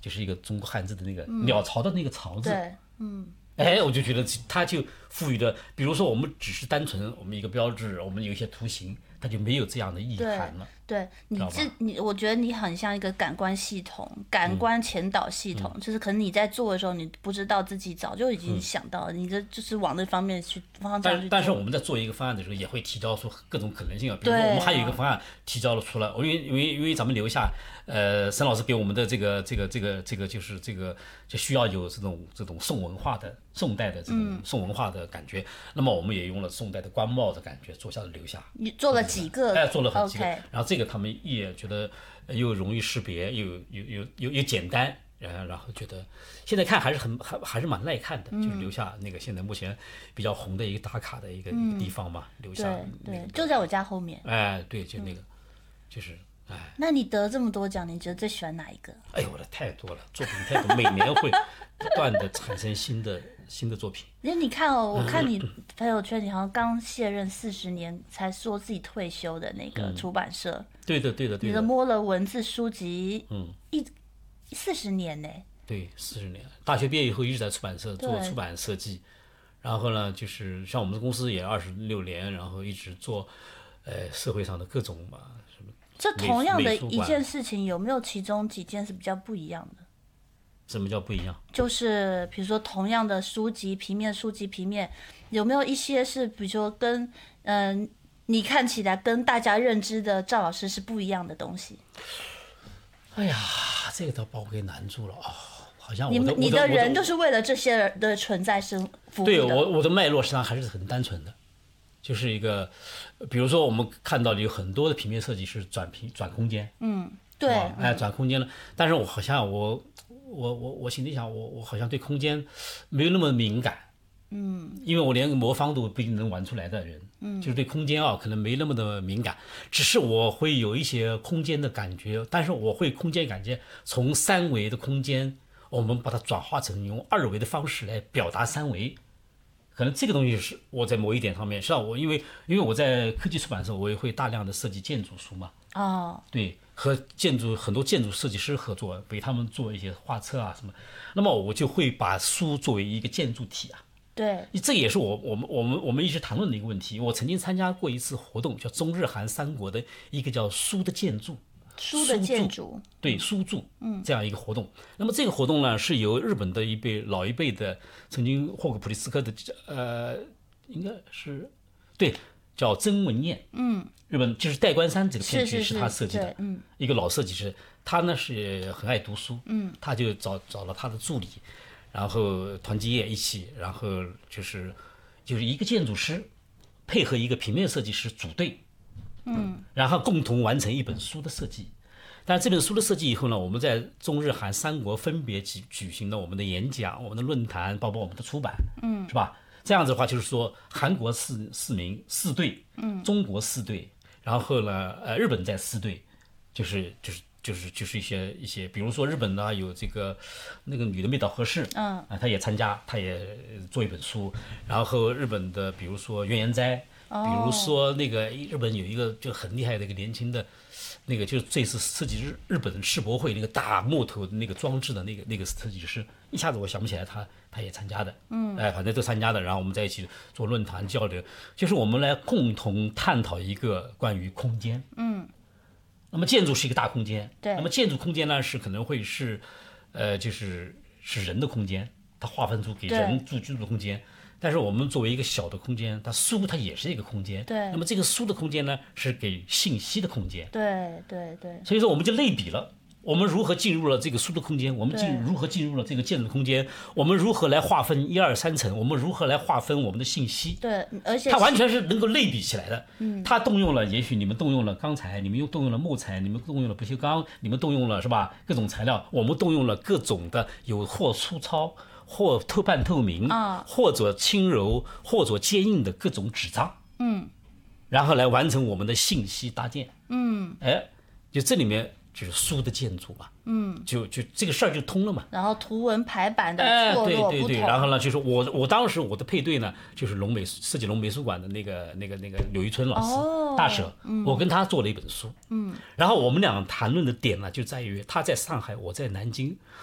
就是一个中国汉字的那个鸟巢的那个巢字。 对， 我就觉得它就赋予了，比如说我们只是单纯我们一个标志，我们有一些图形，它就没有这样的意涵了。 对我觉得你很像一个感官系统、感官前导系统，就是可能你在做的时候，你不知道自己早就已经想到了，你这就是往那方面去方向去做。 但是我们在做一个方案的时候，也会提交出各种可能性啊。比如说我们还有一个方案提交了出来，因为咱们留下，沈老师给我们的这个就是就需要有这种宋代的这种宋文化的感觉。那么我们也用了宋代的官帽的感觉做下了留下。 你做了几个？ 做了很几个。然后这个他们也觉得又容易识别，又简单。然后觉得现在看还是蛮耐看的，就是留下那个现在目前比较红的一个打卡的一个地方嘛，留下对，就在我家后面。 对，就那个，就是那你得这么多奖，你觉得最喜欢哪一个？ 我的太多了，作品太多，每年会不断的产生新的作品。 因为你看哦，我看你朋友圈，你好像刚卸任40年才说自己退休的那个出版社。 对的。 你的摸了文字书籍，40年呢？ 对，40年。大学毕业以后一直在出版社做出版设计，然后呢，就是像我们公司也26年，然后一直做社会上的各种嘛什么。 这同样的一件事情，有没有其中几件是比较不一样的？ 什么叫不一样？ 就是比如说同样的书籍平面，有没有一些是比如说跟你看起来跟大家认知的赵老师是不一样的东西？ 这个倒把我给难住了好像你的人就是为了这些人的存在是服务的。 对，我的脉络实际上还是很单纯的，就是一个，比如说我们看到的有很多的平面设计是转空间， 对， 转空间了，但是我好像我心里想，我好像对空间没有那么敏感，因为我连魔方都不一定能玩出来的人，就是对空间可能没那么的敏感，只是我会有一些空间的感觉，但是我会空间感觉从3维的空间，我们把它转化成用2维的方式来表达3维。可能这个东西是我在某一点上面，像我因为我在科技出版社，我也会大量的设计建筑书嘛。对，和很多建筑设计师合作，给他们做一些画册啊什么，那么我就会把书作为一个建筑体啊。 对， 这也是我们一直谈论的一个问题。我曾经参加过一次活动，叫中日韩3国的一个叫书的建筑。对，书柱，这样一个活动。那么这个活动呢，是由日本的老一辈的曾经获过普利兹克的，应该是对，叫曾文彦，日本就是代官山这个片区是他设计的，一个老设计师。他呢是很爱读书，他就找了他的助理，然后团结业一起，然后就是一个建筑师配合一个平面设计师组队。然后共同完成一本书的设计。但这本书的设计以后呢，我们在中日韩3国分别举行了我们的演讲、我们的论坛，包括我们的出版，是吧？这样子的话，就是说韩国4名4队，中国4队，然后呢，日本在4队，就是一些，比如说日本呢有那个女的妹岛和世，她也参加，她也做一本书，然后日本的比如说原研哉。比如说那个日本有一个就很厉害的一个年轻的，那个就是这次设计日本世博会那个大木头的那个装置的那个设计师，一下子我想不起来他也参加的，反正都参加的，然后我们在一起做论坛交流，就是我们来共同探讨一个关于空间，那么建筑是一个大空间， 对， 那么建筑空间呢是可能会是，就是人的空间，它划分出给人居住的空间。但是我们作为一个小的空间，它也是一个空间。 对。 那么这个书的空间呢，是给信息的空间。 对。 所以说我们就类比了，我们如何进入了这个书的空间，我们如何进入了这个建筑的空间，我们如何来划分1、2、3层，我们如何来划分我们的信息。 对，而且它完全是能够类比起来的。它动用了，也许你们动用了钢材，你们又动用了木材，你们动用了不锈钢，你们动用了是吧各种材料，我们动用了各种的有或粗糙。或半透明，或者轻柔，或者坚硬的各种纸张，然后来完成我们的信息搭建，就这里面就是书的建筑嘛，就这个事儿就通了嘛。 然后图文排版的错落不同， 对，然后呢，就是我当时我的配对呢，就是设计龙美术馆的那个柳玉春老师，大舍，我跟他做了一本书，然后我们俩谈论的点呢，就在于他在上海，我在南京，